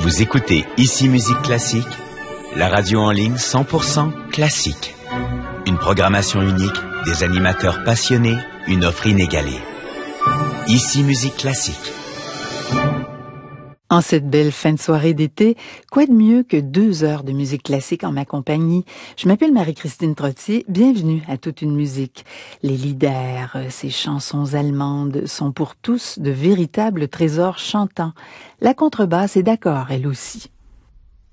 Vous écoutez Ici Musique Classique, la radio en ligne 100% classique. Une programmation unique, des animateurs passionnés, une offre inégalée. Ici Musique Classique. En cette belle fin de soirée d'été, quoi de mieux que 2 heures de musique classique en ma compagnie? Je m'appelle Marie-Christine Trottier, bienvenue à Toute une musique. Les Lieder, ces chansons allemandes, sont pour tous de véritables trésors chantants. La contrebasse est d'accord, elle aussi.